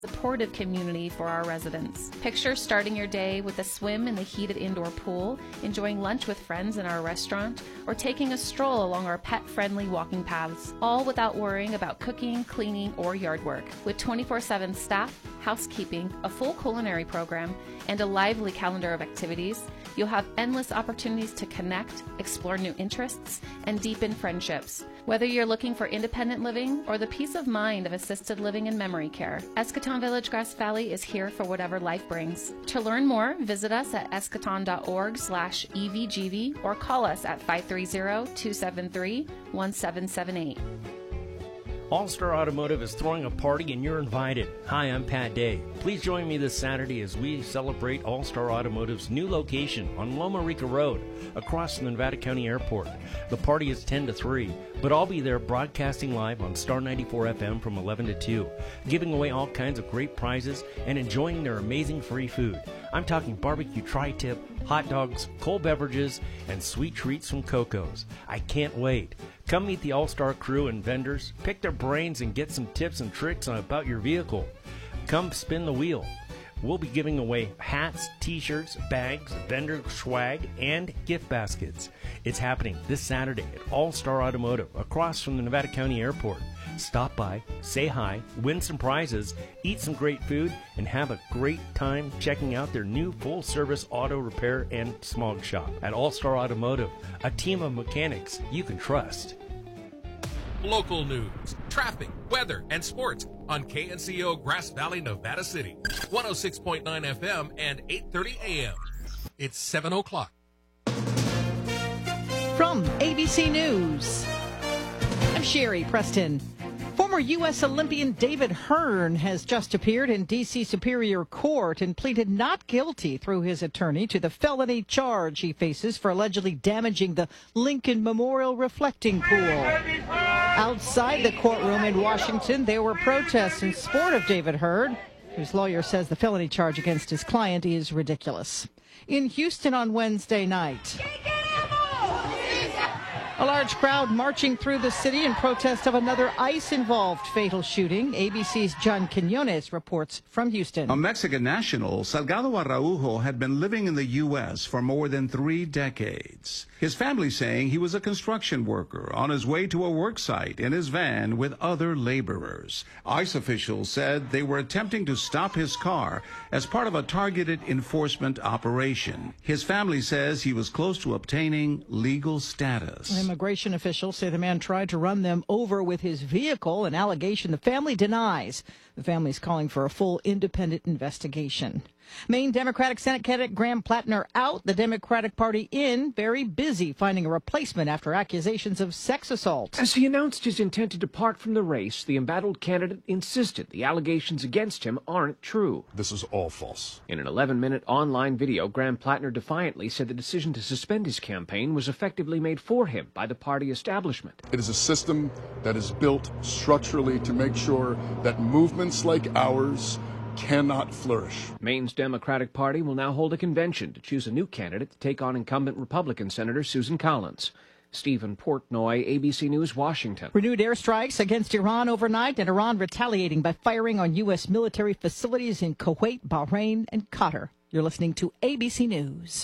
Supportive community for our residents. Picture starting your day with a swim in the heated indoor pool, enjoying lunch with friends in our restaurant, or taking a stroll along our pet-friendly walking paths, all without worrying about cooking, cleaning, or yard work. With 24/7 staff, housekeeping, a full culinary program, and a lively calendar of activities, you'll have endless opportunities to connect, explore new interests, and deepen friendships. Whether you're looking for independent living or the peace of mind of assisted living and memory care, Eschaton Village Grass Valley is here for whatever life brings. To learn more, visit us at eschaton.org/evgv or call us at 530-273-1778. All-Star Automotive is throwing a party and you're invited. Hi, I'm Pat Day. Please join me this Saturday as we celebrate All-Star Automotive's new location on Loma Rica Road, across from the Nevada County Airport. The party is 10 to 3, but I'll be there broadcasting live on Star 94 FM from 11 to 2, giving away all kinds of great prizes and enjoying their amazing free food. I'm talking barbecue tri-tip, hot dogs, cold beverages, and sweet treats from Coco's. I can't wait. Come meet the All-Star crew and vendors, pick their brains, and get some tips and tricks about your vehicle. Come spin the wheel. We'll be giving away hats, t-shirts, bags, vendor swag, and gift baskets. It's happening this Saturday at All-Star Automotive, across from the Nevada County Airport. Stop by, say hi, win some prizes, eat some great food, and have a great time checking out their new full-service auto repair and smog shop. At All-Star Automotive, a team of mechanics you can trust. Local news, traffic, weather, and sports on KNCO Grass Valley, Nevada City. 106.9 FM and 8:30 AM. It's 7 o'clock. From ABC News, I'm Sherry Preston. Former U.S. Olympian David Hearn has just appeared in D.C. Superior Court and pleaded not guilty through his attorney to the felony charge he faces for allegedly damaging the Lincoln Memorial reflecting pool. Outside the courtroom in Washington, there were protests in support of David Hearn, whose lawyer says the felony charge against his client is ridiculous. In Houston on Wednesday night, a large crowd marching through the city in protest of another ICE-involved fatal shooting. ABC's John Quinones reports from Houston. A Mexican national, Salgado Araujo, had been living in the U.S. for more than 3 decades. His family saying he was a construction worker on his way to a work site in his van with other laborers. ICE officials said they were attempting to stop his car as part of a targeted enforcement operation. His family says he was close to obtaining legal status. Immigration officials say the man tried to run them over with his vehicle, an allegation the family denies. The family is calling for a full independent investigation. Maine Democratic Senate candidate Graham Plattner out, the Democratic Party in, very busy finding a replacement after accusations of sex assault. As he announced his intent to depart from the race, the embattled candidate insisted the allegations against him aren't true. This is all false. In an 11-minute online video, Graham Plattner defiantly said the decision to suspend his campaign was effectively made for him by the party establishment. It is a system that is built structurally to make sure that movements like ours cannot flourish. Maine's Democratic Party will now hold a convention to choose a new candidate to take on incumbent Republican Senator Susan Collins. Stephen Portnoy, ABC News, Washington. Renewed airstrikes against Iran overnight, and Iran retaliating by firing on U.S. military facilities in Kuwait, Bahrain, and Qatar. You're listening to ABC News.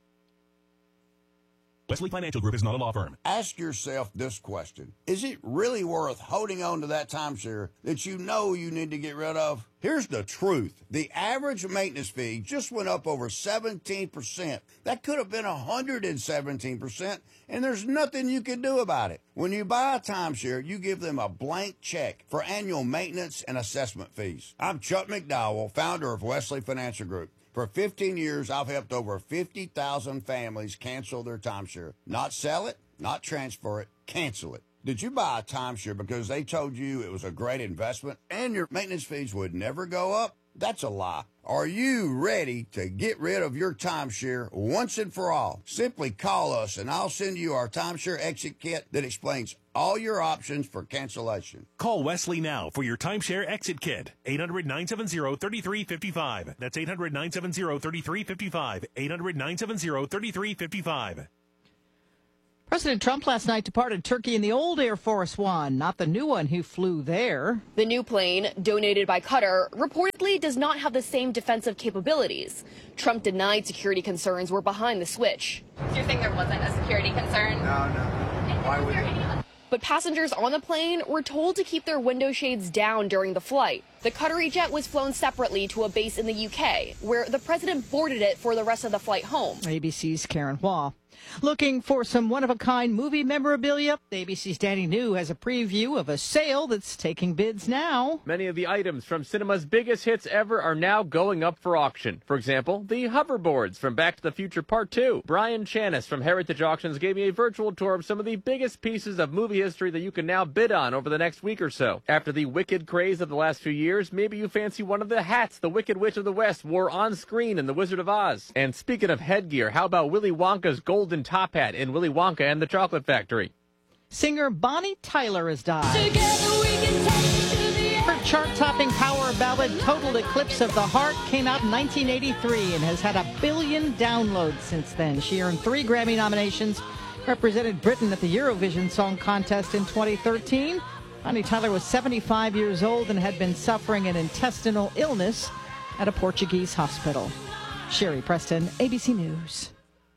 Wesley Financial Group is not a law firm. Ask yourself this question. Is it really worth holding on to that timeshare that you know you need to get rid of? Here's the truth. The average maintenance fee just went up over 17%. That could have been 117%, and there's nothing you can do about it. When you buy a timeshare, you give them a blank check for annual maintenance and assessment fees. I'm Chuck McDowell, founder of Wesley Financial Group. For 15 years, I've helped over 50,000 families cancel their timeshare. Not sell it, not transfer it, cancel it. Did you buy a timeshare because they told you it was a great investment and your maintenance fees would never go up? That's a lie. Are you ready to get rid of your timeshare once and for all? Simply call us and I'll send you our timeshare exit kit that explains all your options for cancellation. Call Wesley now for your timeshare exit kit. 800-970-3355. That's 800-970-3355. 800-970-3355. President Trump last night departed Turkey in the old Air Force One, not the new one who flew there. The new plane, donated by Qatar, reportedly does not have the same defensive capabilities. Trump denied security concerns were behind the switch. So you're saying there wasn't a security concern? No. Why would it? But passengers on the plane were told to keep their window shades down during the flight. The Qatari jet was flown separately to a base in the UK, where the president boarded it for the rest of the flight home. ABC's Karen Hua. Looking for some one-of-a-kind movie memorabilia? ABC's Danny New has a preview of a sale that's taking bids now. Many of the items from cinema's biggest hits ever are now going up for auction. For example, the hoverboards from Back to the Future Part 2. Brian Chanis from Heritage Auctions gave me a virtual tour of some of the biggest pieces of movie history that you can now bid on over the next week or so. After the Wicked craze of the last few years, maybe you fancy one of the hats the Wicked Witch of the West wore on screen in The Wizard of Oz. And speaking of headgear, how about Willy Wonka's golden top hat in Willy Wonka and the Chocolate Factory? Singer Bonnie Tyler has died. Her chart-topping power ballad Total Eclipse of the Heart came out in 1983 and has had 1 billion downloads since then. She earned 3 Grammy nominations, represented Britain at the Eurovision Song Contest in 2013. Bonnie Tyler was 75 years old and had been suffering an intestinal illness at a Portuguese hospital. Sherry Preston, ABC News.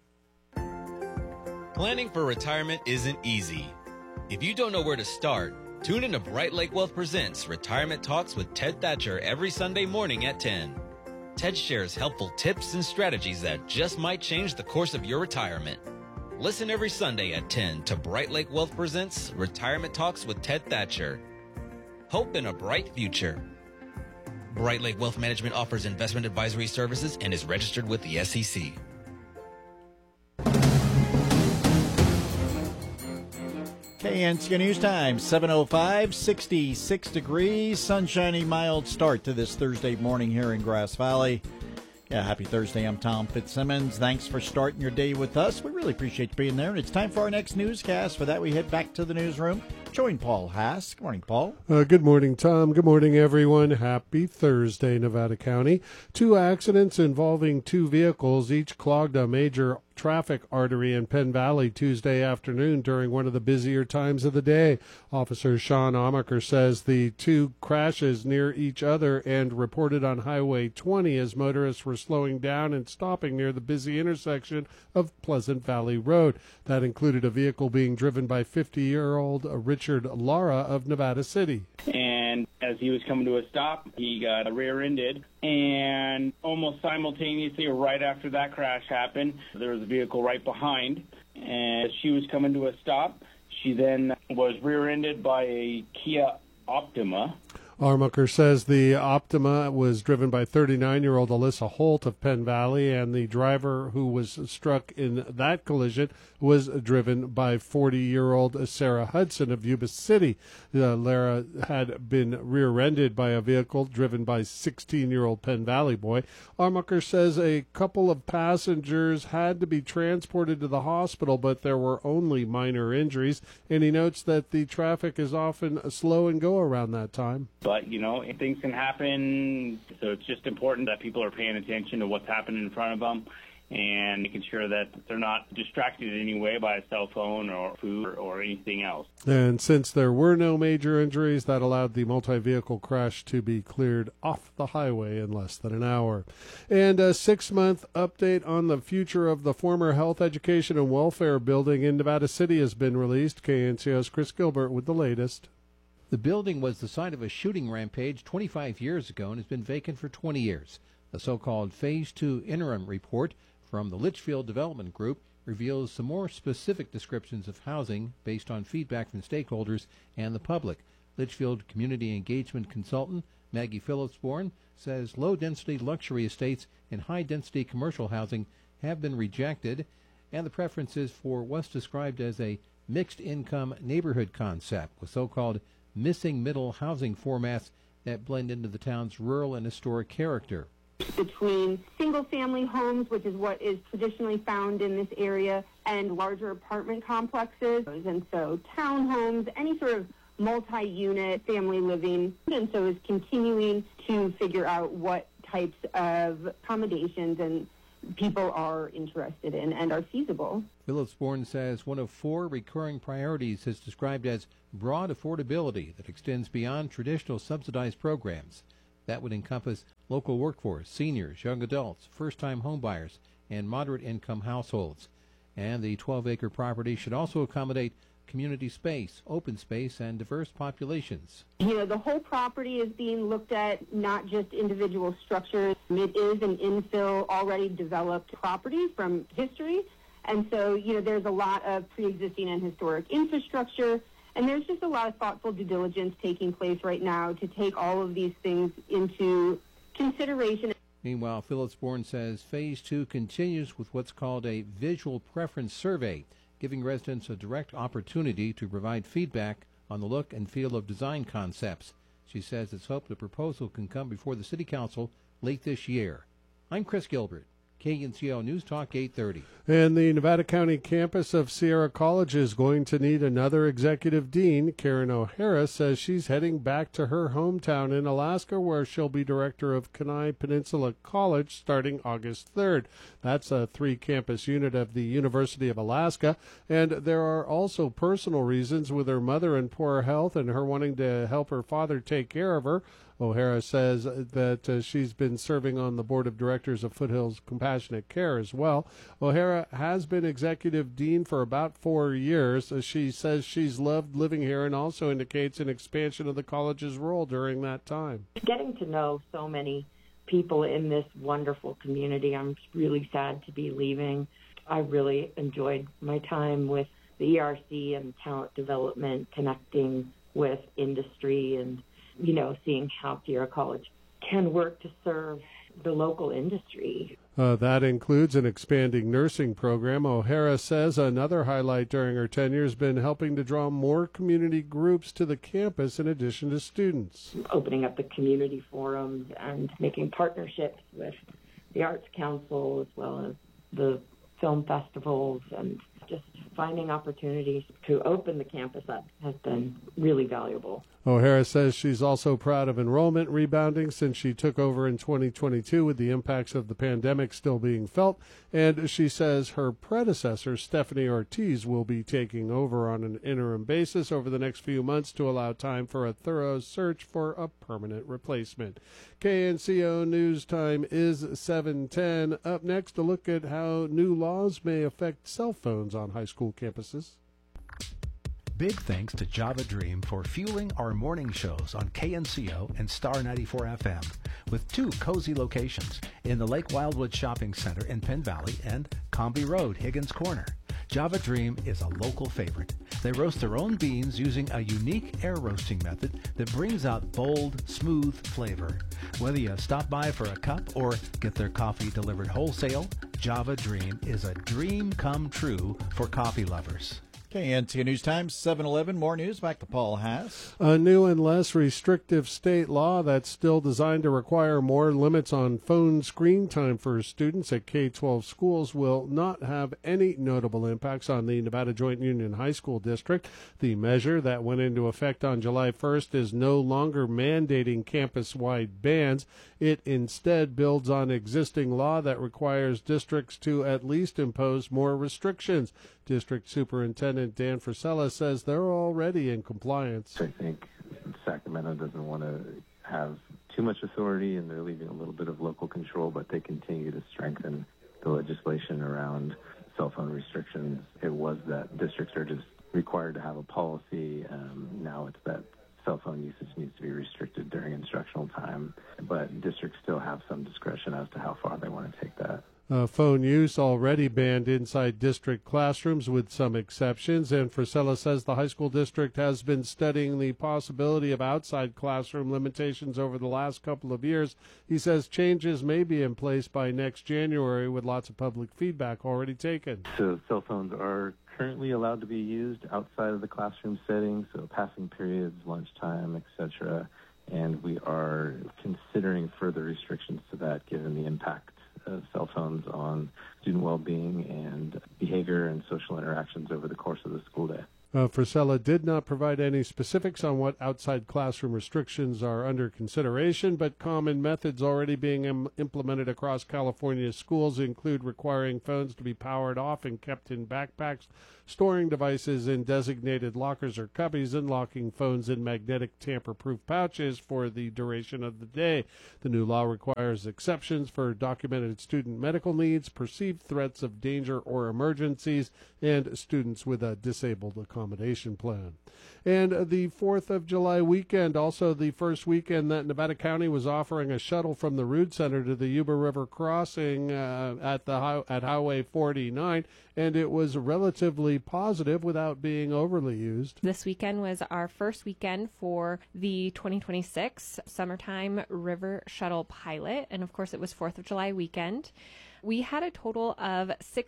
Planning for retirement isn't easy. If you don't know where to start, tune in to Bright Lake Wealth Presents Retirement Talks with Ted Thatcher every Sunday morning at 10. Ted shares helpful tips and strategies that just might change the course of your retirement. Listen every Sunday at 10 to Bright Lake Wealth Presents Retirement Talks with Ted Thatcher. Hope in a bright future. Bright Lake Wealth Management offers investment advisory services and is registered with the SEC. KNCO News Time, 7:05, 66 degrees, sunshiny, mild start to this Thursday morning here in Grass Valley. Yeah, happy Thursday. I'm Tom Fitzsimmons. Thanks for starting your day with us. We really appreciate you being there. And it's time for our next newscast. For that, we head back to the newsroom. Join Paul Haas. Good morning, Paul. Good morning, Tom. Good morning, everyone. Happy Thursday, Nevada County. 2 accidents involving 2 vehicles, each clogged a major traffic artery in Penn Valley Tuesday afternoon during one of the busier times of the day. Officer Sean Amaker says the 2 crashes near each other and reported on Highway 20 as motorists were slowing down and stopping near the busy intersection of Pleasant Valley Road. That included a vehicle being driven by 50-year-old Richard Lara of Nevada City. And as he was coming to a stop, he got rear-ended, and almost simultaneously, or right after that crash happened, there was a vehicle right behind, and as she was coming to a stop, she then was rear-ended by a Kia Optima. Armucker says the Optima was driven by 39-year-old Alyssa Holt of Penn Valley, and the driver who was struck in that collision was driven by 40-year-old Sarah Hudson of Yuba City. Lara had been rear-ended by a vehicle driven by 16-year-old Penn Valley boy. Armucker says a couple of passengers had to be transported to the hospital, but there were only minor injuries, and he notes that the traffic is often slow and go around that time. But, you know, things can happen, so it's just important that people are paying attention to what's happening in front of them and making sure that they're not distracted in any way by a cell phone or food or anything else. And since there were no major injuries, that allowed the multi-vehicle crash to be cleared off the highway in less than an hour. And a 6-month update on the future of the former Health, Education, and Welfare building in Nevada City has been released. KNCO's Chris Gilbert with the latest. The building was the site of a shooting rampage 25 years ago and has been vacant for 20 years. The so-called Phase 2 interim report from the Litchfield Development Group reveals some more specific descriptions of housing based on feedback from stakeholders and the public. Litchfield Community Engagement Consultant Maggie Phillipsborn says low-density luxury estates and high-density commercial housing have been rejected, and the preference is for what's described as a mixed-income neighborhood concept with so-called missing middle housing formats that blend into the town's rural and historic character. Between single-family homes, which is what is traditionally found in this area, and larger apartment complexes, and so townhomes, any sort of multi-unit family living, and so is continuing to figure out what types of accommodations and people are interested in and are feasible. Phillips Bourne says one of 4 recurring priorities is described as broad affordability that extends beyond traditional subsidized programs. That would encompass local workforce, seniors, young adults, first-time homebuyers, and moderate-income households. And the 12-acre property should also accommodate community space, open space, and diverse populations. The whole property is being looked at, not just individual structures. It is an infill, already developed property from history. And so, there's a lot of pre-existing and historic infrastructure. And there's just a lot of thoughtful due diligence taking place right now to take all of these things into consideration. Meanwhile, Phillips Bourne says Phase 2 continues with what's called a visual preference survey, giving residents a direct opportunity to provide feedback on the look and feel of design concepts. She says it's hoped the proposal can come before the City Council late this year. I'm Chris Gilbert, KNCO News Talk 830. And the Nevada County campus of Sierra College is going to need another executive dean. Karen O'Hara says she's heading back to her hometown in Alaska, where she'll be director of Kenai Peninsula College starting August 3rd. That's a 3-campus unit of the University of Alaska. And there are also personal reasons, with her mother in poor health and her wanting to help her father take care of her. O'Hara says that she's been serving on the board of directors of Foothills Compassionate Care as well. O'Hara has been executive dean for about 4 years. She says she's loved living here and also indicates an expansion of the college's role during that time. Getting to know so many people in this wonderful community, I'm really sad to be leaving. I really enjoyed my time with the ERC and talent development, connecting with industry and seeing how Sierra College can work to serve the local industry. That includes an expanding nursing program. O'Hara says another highlight during her tenure has been helping to draw more community groups to the campus in addition to students. Opening up the community forums and making partnerships with the Arts Council as well as the film festivals, and just finding opportunities to open the campus up has been really valuable. O'Hara says she's also proud of enrollment rebounding since she took over in 2022 with the impacts of the pandemic still being felt, and she says her predecessor, Stephanie Ortiz, will be taking over on an interim basis over the next few months to allow time for a thorough search for a permanent replacement. KNCO News Time is 7:10. Up next, a look at how new laws may affect cell phones on high school campuses. Big thanks to Java Dream for fueling our morning shows on KNCO and Star 94 FM, with 2 cozy locations in the Lake Wildwood Shopping Center in Penn Valley and Comby Road, Higgins Corner. Java Dream is a local favorite. They roast their own beans using a unique air roasting method that brings out bold, smooth flavor. Whether you stop by for a cup or get their coffee delivered wholesale, Java Dream is a dream come true for coffee lovers. KNCO News Time, 7:11. More news. Back to Paul Haas. A new and less restrictive state law that's still designed to require more limits on phone screen time for students at K-12 schools will not have any notable impacts on the Nevada Joint Union High School District. The measure that went into effect on July 1st is no longer mandating campus-wide bans. It instead builds on existing law that requires districts to at least impose more restrictions. District Superintendent Dan Frisella says they're already in compliance. I think Sacramento doesn't want to have too much authority, and they're leaving a little bit of local control, but they continue to strengthen the legislation around cell phone restrictions. It was that districts are just required to have a policy. Now it's that cell phone usage needs to be restricted during instructional time, but districts still have some discretion as to how far they want to take that. Phone use already banned inside district classrooms with some exceptions, and Frisella says the high school district has been studying the possibility of outside classroom limitations over the last couple of years. He says changes may be in place by next January with lots of public feedback already taken. So cell phones are currently allowed to be used outside of the classroom setting, so passing periods, lunchtime, etc., and we are considering further restrictions to that given the impact of cell phones on student well-being and behavior and social interactions over the course of the school day. Frisella did not provide any specifics on what outside classroom restrictions are under consideration, but common methods already being implemented across California's schools include requiring phones to be powered off and kept in backpacks, storing devices in designated lockers or cubbies, and locking phones in magnetic tamper-proof pouches for the duration of the day. The new law requires exceptions for documented student medical needs, perceived threats of danger or emergencies, and students with a disabled accommodation plan. And the 4th of July weekend, also the first weekend that Nevada County was offering a shuttle from the Rood Center to the Yuba River crossing at Highway 49, and it was relatively positive without being overly used. This weekend was our first weekend for the 2026 Summertime River Shuttle Pilot, and of course it was 4th of July weekend. We had a total of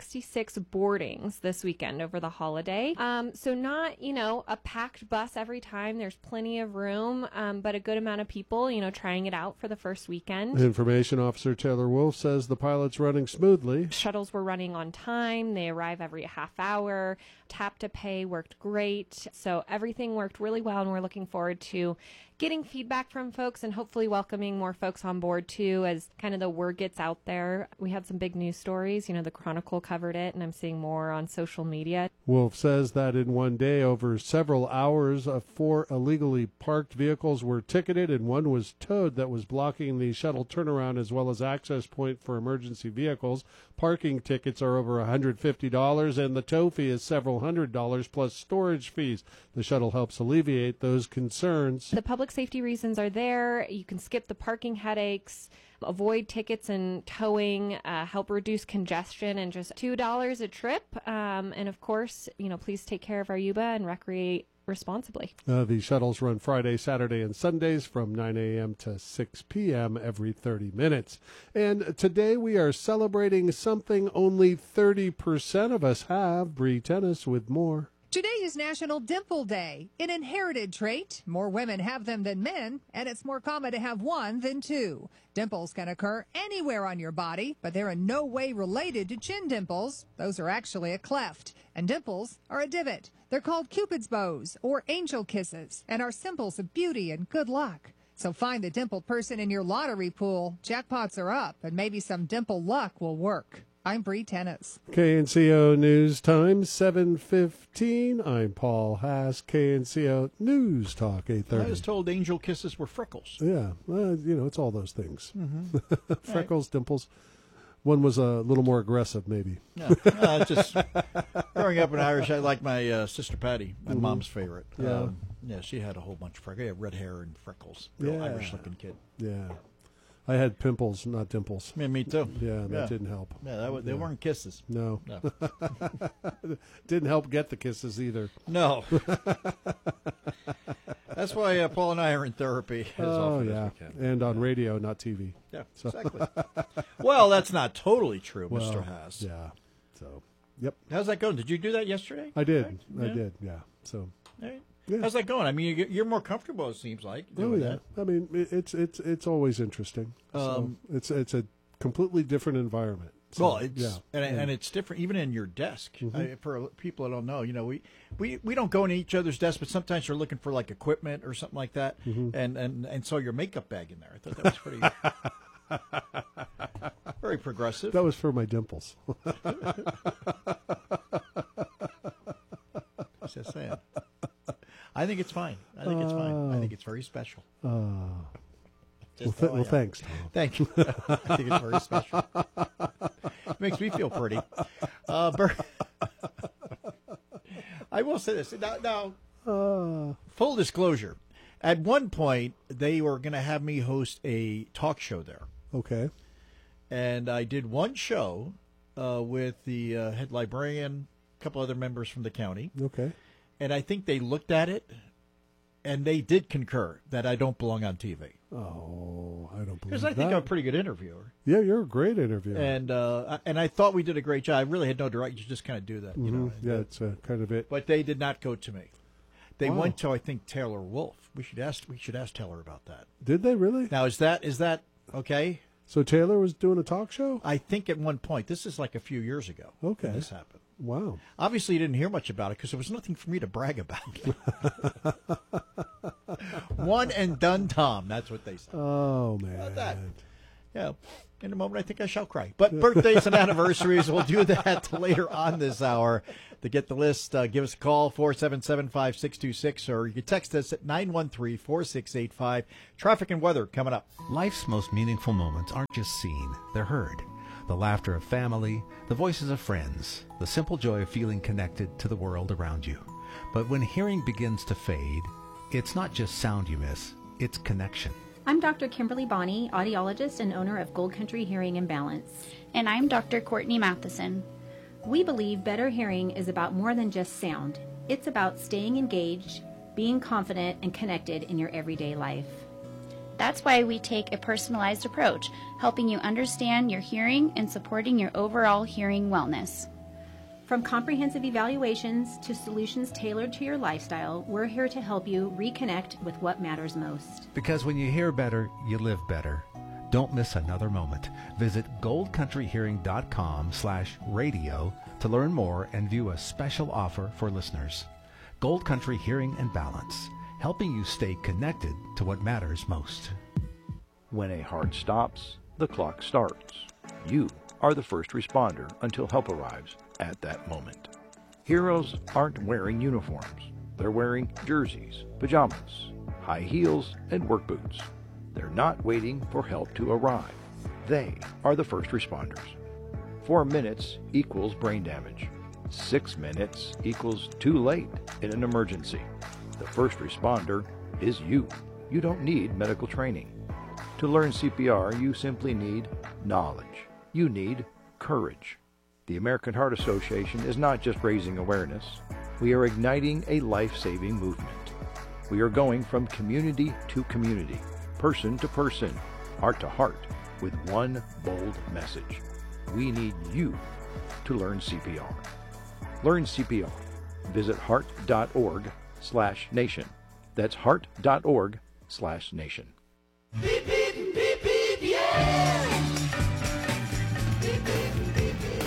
66 boardings this weekend over the holiday. So not, a packed bus every time. There's plenty of room, but a good amount of people, trying it out for the first weekend. Information Officer Taylor Wolf says the pilot's running smoothly. Shuttles were running on time. They arrive every half hour. Tap to pay worked great. So everything worked really well, and we're looking forward to getting feedback from folks and hopefully welcoming more folks on board too as kind of the word gets out there. We had some big news stories. The Chronicle covered it, and I'm seeing more on social media. Wolf says that in one day, over several hours, 4 illegally parked vehicles were ticketed, and one was towed that was blocking the shuttle turnaround as well as access point for emergency vehicles. Parking tickets are over $150, and the tow fee is several $100 plus storage fees. The shuttle helps alleviate those concerns. The public safety reasons are there. You can skip the parking headaches, avoid tickets and towing, help reduce congestion, and just $2 a trip. And of course, please take care of our Yuba and recreate responsibly. The shuttles run Friday, Saturday, and Sundays from 9 a.m. to 6 p.m. every 30 minutes. And today we are celebrating something only 30% of us have. Bree Tennis with more. Today is National Dimple Day, an inherited trait. More women have them than men, and it's more common to have one than two. Dimples can occur anywhere on your body, but they're in no way related to chin dimples. Those are actually a cleft, and dimples are a divot. They're called Cupid's bows or angel kisses and are symbols of beauty and good luck. So find the dimpled person in your lottery pool. Jackpots are up, and maybe some dimple luck will work. I'm Bree Tennis. KNCO News Time, 7:15. I'm Paul Haas, KNCO News Talk, 8:30. I was told angel kisses were freckles. Yeah, it's all those things. Mm-hmm. Freckles, dimples. One was a little more aggressive, maybe. No, just growing up in Irish, I like my sister Patty, my mom's favorite. Yeah. She had a whole bunch of freckles. She had red hair and freckles. Real Irish-looking kid. Yeah. I had pimples, not dimples. Yeah, me too. Yeah, that didn't help. Yeah, they weren't kisses. No. Didn't help get the kisses either. No. That's why Paul and I are in therapy as often as we can. And on radio, not TV. Yeah, exactly. Well, that's not totally true, Well, Mr. Haas. Yeah. So, yep. How's that going? Did you do that yesterday? I did. Right? I did, yeah. So. All right. Yeah. How's that going? I mean, you're more comfortable, it seems like, doing that. I mean, it's always interesting. It's a completely different environment. So, Well, and it's different even in your desk. Mhm. For people that don't know, we don't go in each other's desk, but sometimes you're looking for like equipment or something like that, and so your makeup bag in there. I thought that was pretty very progressive. That was for my dimples. Just saying. I think it's fine. I think it's fine. I think it's very special. Well, Just thanks, Tom. Thank you. I think it's very special. Makes me feel pretty. I will say this. Now, full disclosure. At one point, they were going to have me host a talk show there. Okay. And I did one show with the head librarian, a couple other members from the county. Okay. And I think they looked at it, and they did concur that I don't belong on TV. Oh, I don't believe Because I think I'm a pretty good interviewer. Yeah, you're a great interviewer. And I thought we did a great job. I really had no direction. You just kind of do that, you know. Yeah, it's kind of it. But they did not go to me. They Wow. went to, I think, Taylor Wolf. We should ask Taylor about that. Did they really? Now, is that okay? So Taylor was doing a talk show? I think at one point. This is like a few years ago. Okay. When this happened. Wow. Obviously, you didn't hear much about it because there was nothing for me to brag about. One and done, Tom. That's what they said. Oh, man. How about that? Yeah. In a moment, I think I shall cry. But birthdays and anniversaries, we'll do that later on this hour. To get the list, give us a call, 477-5626, or you can text us at 913-4685. Traffic and weather coming up. Life's most meaningful moments aren't just seen, they're heard. The laughter of family, the voices of friends, the simple joy of feeling connected to the world around you. But when hearing begins to fade, it's not just sound you miss, it's connection. I'm Dr. Kimberly Bonney, audiologist and owner of Gold Country Hearing and Balance. And I'm Dr. Courtney Matheson. We believe better hearing is about more than just sound. It's about staying engaged, being confident, and connected in your everyday life. That's why we take a personalized approach, helping you understand your hearing and supporting your overall hearing wellness. From comprehensive evaluations to solutions tailored to your lifestyle, we're here to help you reconnect with what matters most. Because when you hear better, you live better. Don't miss another moment. Visit goldcountryhearing.com/radio to learn more and view a special offer for listeners. Gold Country Hearing and Balance, helping you stay connected to what matters most. When a heart stops, the clock starts. You are the first responder until help arrives at that moment. Heroes aren't wearing uniforms. They're wearing jerseys, pajamas, high heels, and work boots. They're not waiting for help to arrive. They are the first responders. 4 minutes equals brain damage. 6 minutes equals too late in an emergency. The first responder is you. You don't need medical training. To learn CPR, you simply need knowledge. You need courage. The American Heart Association is not just raising awareness. We are igniting a life-saving movement. We are going from community to community, person to person, heart to heart, with one bold message. We need you to learn CPR. Learn CPR. Visit heart.org/nation. That's heart.org/nation. Beep, beep, beep, beep, yeah! Beep, beep, beep, beep.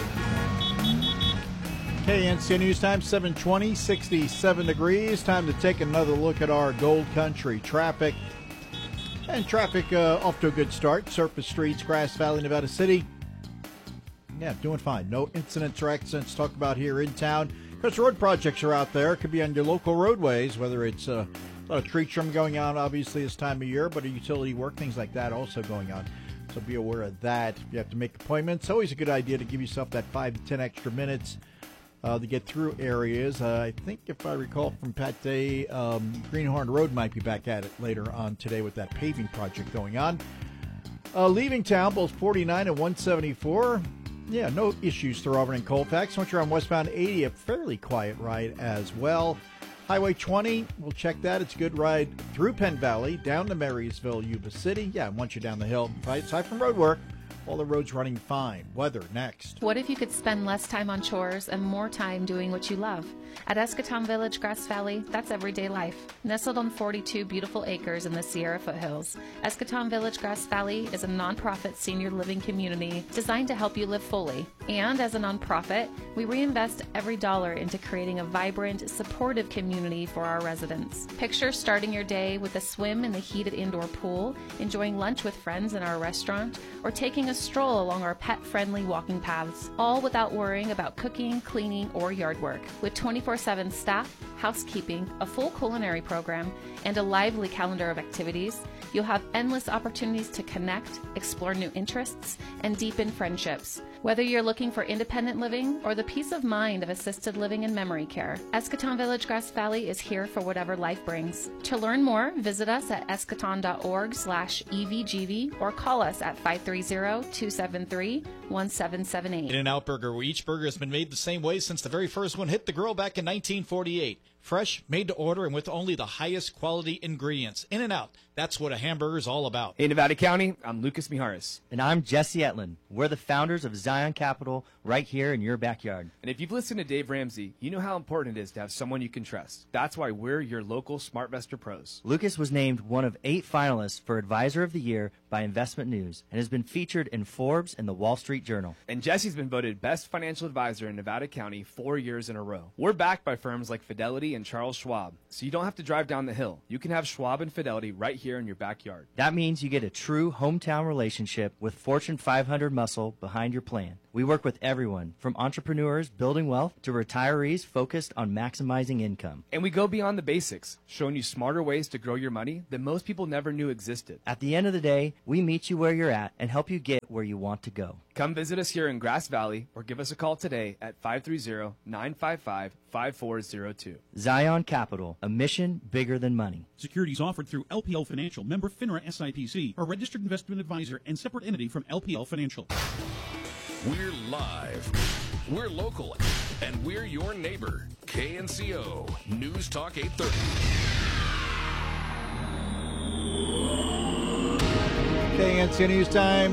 KNC News Time, 7:20, 67 degrees. Time to take another look at our Gold Country traffic. And traffic off to a good start. Surface streets, Grass Valley, Nevada City. Yeah, doing fine. No incidents or accidents to talk about here in town. Because road projects are out there. It could be on your local roadways, whether it's a lot of tree trim going on, obviously, this time of year, but a utility work, things like that also going on. So be aware of that. If you have to make appointments, always a good idea to give yourself that 5 to 10 extra minutes to get through areas. I think if I recall from Pat Day, Greenhorn Road might be back at it later on today with that paving project going on. Leaving town, both 49 and 174. Yeah, no issues through Auburn and Colfax. Once you're on westbound 80, a fairly quiet ride as well. Highway 20, we'll check that. It's a good ride through Penn Valley, down to Marysville, Yuba City. Yeah, once you're down the hill, aside from road work, all the roads running fine. Weather next. What if you could spend less time on chores and more time doing what you love? At Escatón Village, Grass Valley, that's everyday life. Nestled on 42 beautiful acres in the Sierra foothills, Escatón Village, Grass Valley is a nonprofit senior living community designed to help you live fully. And as a nonprofit, we reinvest every dollar into creating a vibrant, supportive community for our residents. Picture starting your day with a swim in the heated indoor pool, enjoying lunch with friends in our restaurant, or taking a stroll along our pet-friendly walking paths, all without worrying about cooking, cleaning, or yard work. With 24/7 staff, housekeeping, a full culinary program, and a lively calendar of activities, you'll have endless opportunities to connect, explore new interests, and deepen friendships. Whether you're looking for independent living or the peace of mind of assisted living and memory care, Escatón Village, Grass Valley is here for whatever life brings. To learn more, visit us at escaton.org/evgv or call us at 530-273-1778. In-N-Out Burger, where each burger has been made the same way since the very first one hit the grill back in 1948. Fresh, made to order, and with only the highest quality ingredients. In-N-Out, that's what a hamburger is all about. Hey, Nevada County, I'm Lucas Mijares. And I'm Jesse Etlin. We're the founders of Zion Capital right here in your backyard. And if you've listened to Dave Ramsey, you know how important it is to have someone you can trust. That's why we're your local SmartVestor pros. Lucas was named one of 8 finalists for Advisor of the Year by Investment News and has been featured in Forbes and the Wall Street Journal. And Jesse's been voted best financial advisor in Nevada County 4 years in a row. We're backed by firms like Fidelity and Charles Schwab, so you don't have to drive down the hill. You can have Schwab and Fidelity right here in your backyard. That means you get a true hometown relationship with Fortune 500 muscle behind your plan. We work with everyone, from entrepreneurs building wealth to retirees focused on maximizing income. And we go beyond the basics, showing you smarter ways to grow your money that most people never knew existed. At the end of the day, we meet you where you're at and help you get where you want to go. Come visit us here in Grass Valley or give us a call today at 530-955-5402. Zion Capital, a mission bigger than money. Securities offered through LPL Financial, member FINRA SIPC, a registered investment advisor and separate entity from LPL Financial. We're live, we're local, and we're your neighbor. KNCO News Talk 830. KNCO News Time,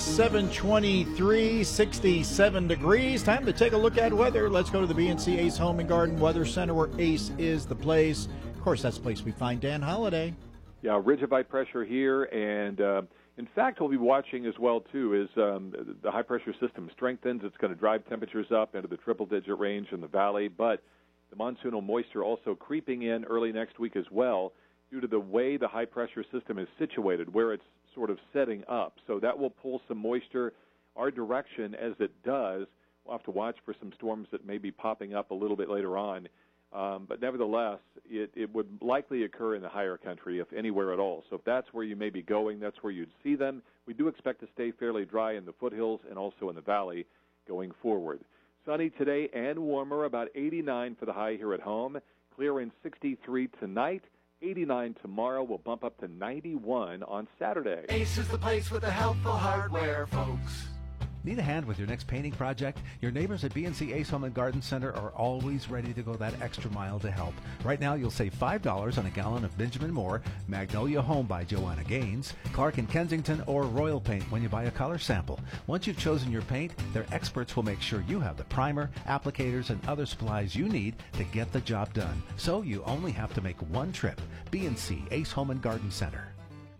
7:23, 67 degrees. Time to take a look at weather. Let's go to the BNC Ace Home and Garden Weather Center, where Ace is the place. Of course, that's the place we find Dan Holliday. Yeah, ridge of high pressure here, and in fact, we'll be watching as well, too, is the high-pressure system strengthens. It's going to drive temperatures up into the triple-digit range in the valley, but the monsoonal moisture also creeping in early next week as well due to the way the high-pressure system is situated, where it's sort of setting up. So that will pull some moisture our direction as it does. We'll have to watch for some storms that may be popping up a little bit later on. But nevertheless, it would likely occur in the higher country, if anywhere at all. So if that's where you may be going, that's where you'd see them. We do expect to stay fairly dry in the foothills and also in the valley going forward. Sunny today and warmer, about 89 for the high here at home. Clear and 63 tonight. 89 tomorrow. Will bump up to 91 on Saturday. Ace is the place with the helpful hardware, folks. Need a hand with your next painting project? Your neighbors at BNC Ace Home and Garden Center are always ready to go that extra mile to help. Right now, you'll save $5 on a gallon of Benjamin Moore, Magnolia Home by Joanna Gaines, Clark and Kensington, or Royal Paint when you buy a color sample. Once you've chosen your paint, their experts will make sure you have the primer, applicators, and other supplies you need to get the job done. So you only have to make one trip. BNC Ace Home and Garden Center.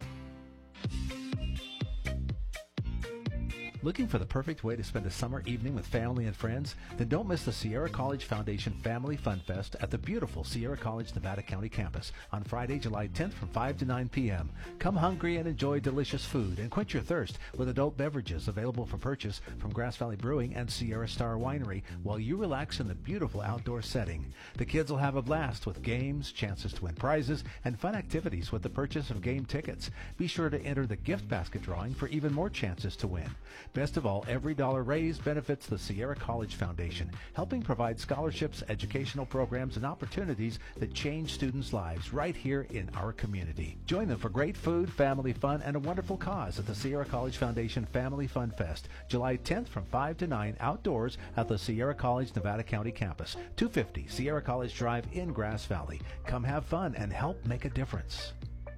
Looking for the perfect way to spend a summer evening with family and friends? Then don't miss the Sierra College Foundation Family Fun Fest at the beautiful Sierra College Nevada County campus on Friday, July 10th from 5 to 9 p.m. Come hungry and enjoy delicious food and quench your thirst with adult beverages available for purchase from Grass Valley Brewing and Sierra Star Winery while you relax in the beautiful outdoor setting. The kids will have a blast with games, chances to win prizes, and fun activities with the purchase of game tickets. Be sure to enter the gift basket drawing for even more chances to win. Best of all, every dollar raised benefits the Sierra College Foundation, helping provide scholarships, educational programs, and opportunities that change students' lives right here in our community. Join them for great food, family fun, and a wonderful cause at the Sierra College Foundation Family Fun Fest, July 10th from 5 to 9 outdoors at the Sierra College Nevada County campus, 250 Sierra College Drive in Grass Valley. Come have fun and help make a difference.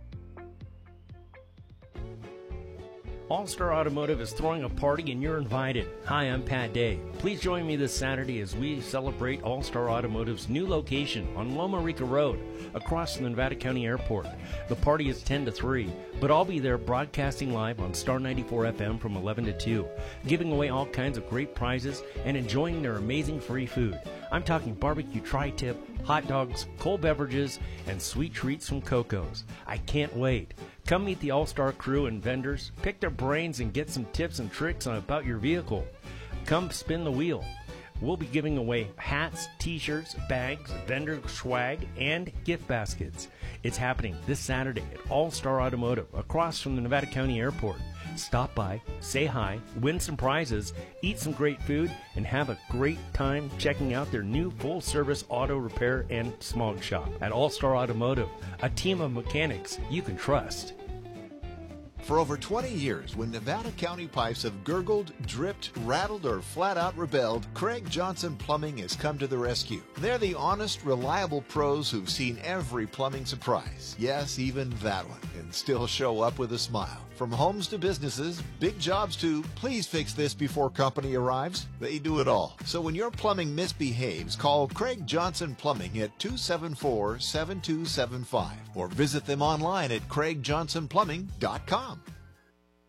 All-Star Automotive is throwing a party and you're invited. Hi, I'm Pat Day. Please join me this Saturday as we celebrate All-Star Automotive's new location on Loma Rica Road, across from the Nevada County Airport. The party is 10 to 3, but I'll be there broadcasting live on Star 94 FM from 11 to 2, giving away all kinds of great prizes and enjoying their amazing free food. I'm talking barbecue tri-tip, hot dogs, cold beverages, and sweet treats from Coco's. I can't wait. Come meet the All-Star crew and vendors, pick their brains, and get some tips and tricks about your vehicle. Come spin the wheel. We'll be giving away hats, t-shirts, bags, vendor swag, and gift baskets. It's happening this Saturday at All-Star Automotive, across from the Nevada County Airport. Stop by, say hi, win some prizes, eat some great food, and have a great time checking out their new full-service auto repair and smog shop at All-Star Automotive, a team of mechanics you can trust. For over 20 years, when Nevada County pipes have gurgled, dripped, rattled, or flat out rebelled, Craig Johnson Plumbing has come to the rescue. They're the honest, reliable pros who've seen every plumbing surprise. Yes, even that one, and still show up with a smile. From homes to businesses, big jobs to, please fix this before company arrives, they do it all. So when your plumbing misbehaves, call Craig Johnson Plumbing at 274-7275 or visit them online at craigjohnsonplumbing.com.